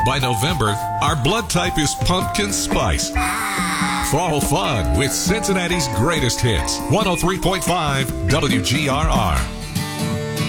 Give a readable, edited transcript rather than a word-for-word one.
By November, our blood type is pumpkin spice. Fall fun with Cincinnati's greatest hits. 103.5 WGRR.